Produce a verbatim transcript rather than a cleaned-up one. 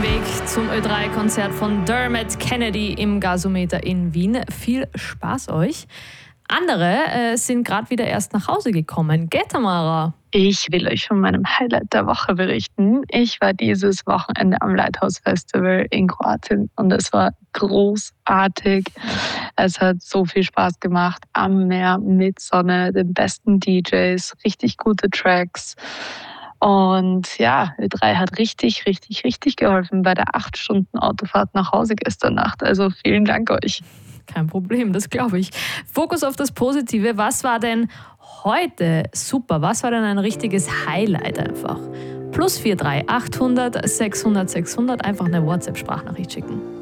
Weg zum Ö drei Konzert von Dermot Kennedy im Gasometer in Wien. Viel Spaß euch. Andere äh, sind gerade wieder erst nach Hause gekommen. Gell, Tamara? Ich will euch von meinem Highlight der Woche berichten. Ich war dieses Wochenende am Lighthouse Festival in Kroatien und es war großartig. Es hat so viel Spaß gemacht am Meer mit Sonne, den besten D Js, richtig gute Tracks. Und ja, Ö drei hat richtig, richtig, richtig geholfen bei der acht Stunden Autofahrt nach Hause gestern Nacht. Also vielen Dank euch. Kein Problem, das glaube ich. Fokus auf das Positive. Was war denn heute super? Was war denn ein richtiges Highlight einfach? Plus vier drei achthundert sechshundert sechshundert, einfach eine WhatsApp-Sprachnachricht schicken.